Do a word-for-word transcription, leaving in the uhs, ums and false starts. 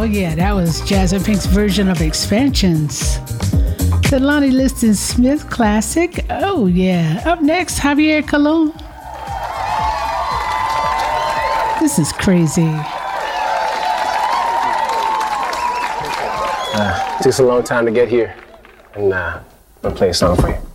yeah, that was Jazz Pink's version of Expansions. The Lonnie Liston Smith classic. Oh, yeah. Up next, Javier Colon. This is crazy. Uh, it took us a long time to get here. And uh, I'm going to play a song for you.